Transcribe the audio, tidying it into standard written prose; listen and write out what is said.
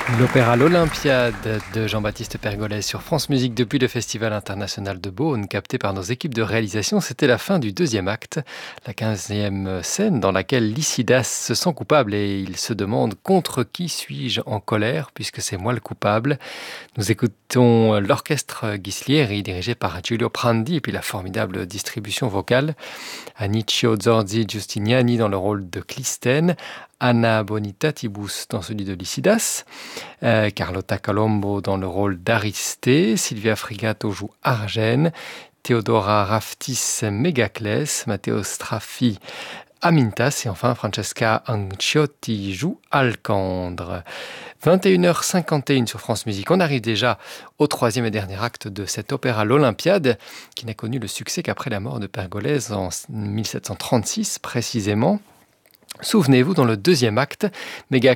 L'opéra L'Olympiade de Jean-Baptiste Pergolèse sur France Musique depuis le Festival international de Beaune, capté par nos équipes de réalisation. C'était la fin du deuxième acte, la 15e scène dans laquelle Lycidas se sent coupable et il se demande contre qui suis-je en colère puisque c'est moi le coupable. Nous écoutons l'orchestre Ghislieri dirigé par Giulio Prandi et puis la formidable distribution vocale. Anicio Zorzi Giustiniani dans le rôle de Clistène, Anna Bonitatibus dans celui de Lycidas, Carlotta Colombo dans le rôle d'Aristée, Sylvia Frigato joue Argène, Theodora Raftis Mégaclès, Matteo Straffi Amintas et enfin Francesca Anciotti joue Alcandre. 21h51 sur France Musique. On arrive déjà au troisième et dernier acte de cet opéra L'Olympiade qui n'a connu le succès qu'après la mort de Pergolèse en 1736 précisément. Souvenez-vous, dans le deuxième acte,